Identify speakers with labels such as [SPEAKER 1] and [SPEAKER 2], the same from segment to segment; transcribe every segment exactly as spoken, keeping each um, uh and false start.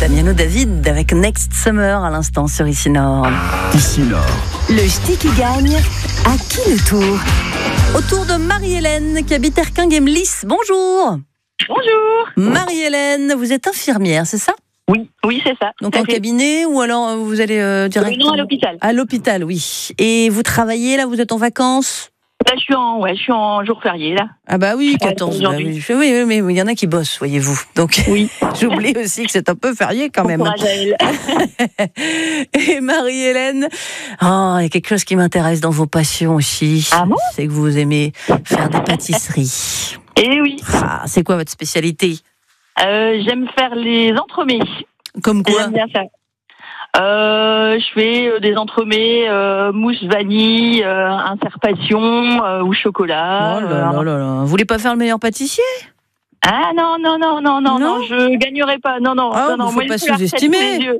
[SPEAKER 1] Damiano David avec Next Summer à l'instant sur Ici Nord.
[SPEAKER 2] Ici Nord.
[SPEAKER 3] Le ch'ti qui gagne, à qui le tour?
[SPEAKER 1] Au tour de Marie-Hélène qui habite Erquinguem-Lys. Bonjour.
[SPEAKER 4] Bonjour.
[SPEAKER 1] Marie-Hélène, vous êtes infirmière, c'est ça?
[SPEAKER 4] Oui, oui, c'est ça.
[SPEAKER 1] Donc en cabinet ou alors vous allez euh, directement
[SPEAKER 4] Non, à l'hôpital.
[SPEAKER 1] À l'hôpital, oui. Et vous travaillez là, vous êtes en vacances?
[SPEAKER 4] Là, je suis en, ouais, je suis en jour férié là.
[SPEAKER 1] Ah bah oui, quatorze. Bah oui. oui, oui, mais il y en a qui bossent, voyez-vous. Donc
[SPEAKER 4] oui.
[SPEAKER 1] J'oublie aussi que c'est un peu férié quand même.
[SPEAKER 4] Bon courage à elle.
[SPEAKER 1] Et Marie-Hélène, oh, il y a quelque chose qui m'intéresse dans vos passions aussi.
[SPEAKER 4] Ah bon?
[SPEAKER 1] C'est que vous aimez faire des pâtisseries.
[SPEAKER 4] Eh oui.
[SPEAKER 1] Ah, c'est quoi votre spécialité?
[SPEAKER 4] euh, J'aime faire les entremets.
[SPEAKER 1] Comme quoi?
[SPEAKER 4] J'aime bien ça. Euh, je fais euh, des entremets euh, mousse vanille, euh, inserpation euh, ou chocolat.
[SPEAKER 1] Oh là là là là. Vous voulez pas faire le meilleur pâtissier?
[SPEAKER 4] Ah non non non non non
[SPEAKER 1] Non,
[SPEAKER 4] non, je gagnerai pas. Non non
[SPEAKER 1] ah,
[SPEAKER 4] non non.
[SPEAKER 1] Faut
[SPEAKER 4] Moi,
[SPEAKER 1] pas
[SPEAKER 4] je fais la recette
[SPEAKER 1] sous-estimer.
[SPEAKER 4] sous les yeux.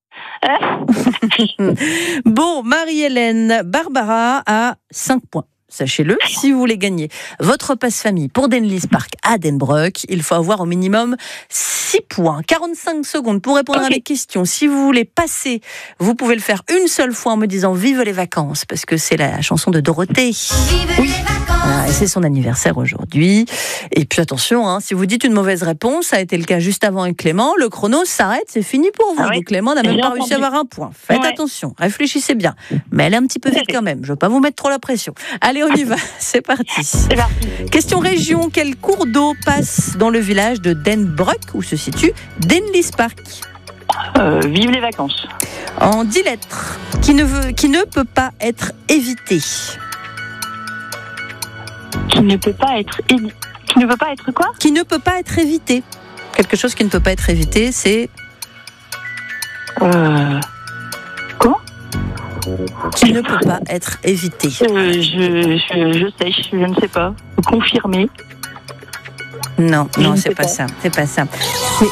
[SPEAKER 1] Bon, Marie-Hélène, Barbara a cinq points. Sachez-le, si vous voulez gagner votre passe-famille pour Denlis Park à Denbrock, il faut avoir au minimum six points. quarante-cinq secondes pour répondre okay. à mes questions. Si vous voulez passer, vous pouvez le faire une seule fois en me disant « Vive les vacances » parce que c'est la chanson de Dorothée. Vive oui. les vacances. Voilà, et c'est son anniversaire aujourd'hui. Et puis attention, hein, si vous dites une mauvaise réponse, ça a été le cas juste avant avec Clément, le chrono s'arrête, c'est fini pour vous. Ah oui. Clément n'a même pas réussi à avoir un point. Faites ouais. attention, réfléchissez bien. Mais elle est un petit peu vite quand même, je ne veux pas vous mettre trop la pression. Allez, on y va, c'est parti.
[SPEAKER 4] C'est parti.
[SPEAKER 1] Question région, quel cours d'eau passe dans le village de Denbrock où se situe Denlis Park?
[SPEAKER 4] euh, Vive les vacances.
[SPEAKER 1] En dix lettres, qui ne, veut, qui ne peut pas être évité.
[SPEAKER 4] Qui ne peut pas être évi... Qui ne peut pas être quoi?
[SPEAKER 1] Qui ne peut pas être évité. Quelque chose qui ne peut pas être évité, c'est...
[SPEAKER 4] Euh... Quoi?
[SPEAKER 1] Qui ne peut pas être évité.
[SPEAKER 4] Euh, je, je, je sais, je ne sais pas. Confirmer.
[SPEAKER 1] Non,
[SPEAKER 4] je
[SPEAKER 1] non, c'est pas, pas ça. C'est pas ça. C'est...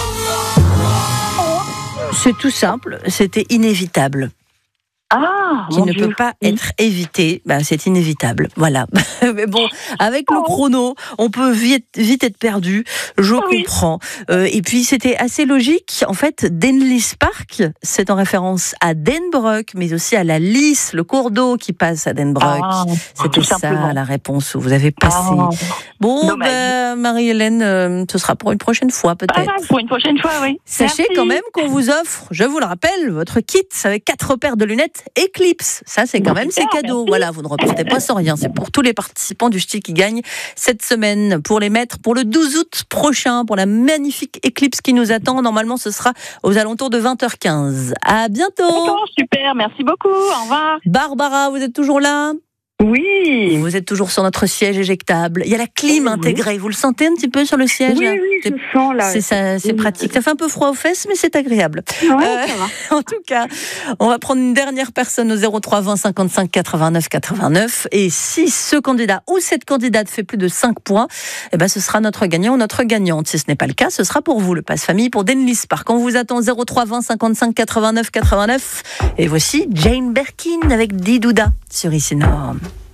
[SPEAKER 1] c'est tout simple. C'était inévitable.
[SPEAKER 4] Ah,
[SPEAKER 1] qui
[SPEAKER 4] mon
[SPEAKER 1] ne
[SPEAKER 4] Dieu.
[SPEAKER 1] peut pas être évité, ben, c'est inévitable. Voilà. Mais bon, avec le chrono, on peut vite, vite être perdu. Je oh comprends. Oui. Euh, et puis, c'était assez logique. En fait, Denlis Park, c'est en référence à Denbrock, mais aussi à la Lys, le cours d'eau qui passe à Denbrock. Ah, c'était ça simplement. La réponse où vous avez passé. Ah, bon, ben, Marie-Hélène, euh, ce sera pour une prochaine fois, peut-être.
[SPEAKER 4] Ah, pour une prochaine fois, oui.
[SPEAKER 1] Sachez Merci. Quand même qu'on vous offre, je vous le rappelle, votre kit avec quatre paires de lunettes Eclipse, ça c'est quand même, c'est cadeau. Voilà, vous ne repartez pas sans rien. C'est pour tous les participants du ch'ti qui gagnent cette semaine. Pour les mettre pour le douze août prochain, pour la magnifique Eclipse qui nous attend. Normalement, ce sera aux alentours de vingt heures quinze. À bientôt.
[SPEAKER 4] D'accord, super, merci beaucoup. Au revoir.
[SPEAKER 1] Barbara, vous êtes toujours là?
[SPEAKER 4] Oui.
[SPEAKER 1] Vous êtes toujours sur notre siège éjectable. Il y a la clim oui. intégrée. Vous le sentez un petit peu sur le siège?
[SPEAKER 4] Oui, oui, je le sens là.
[SPEAKER 1] C'est, ça, c'est pratique. Ça fait un peu froid aux fesses, mais c'est agréable.
[SPEAKER 4] Ouais, euh, ça va.
[SPEAKER 1] En tout cas, on va prendre une dernière personne au zéro trois vingt cinquante-cinq quatre-vingt-neuf quatre-vingt-neuf. Et si ce candidat ou cette candidate fait plus de cinq points, eh ben, ce sera notre gagnant ou notre gagnante. Si ce n'est pas le cas, ce sera pour vous le passe-famille pour Denlis Park. On vous attend zéro trois vingt cinquante-cinq quatre-vingt-neuf quatre-vingt-neuf. Et voici Jane Birkin avec Didouda sur Ici Nord.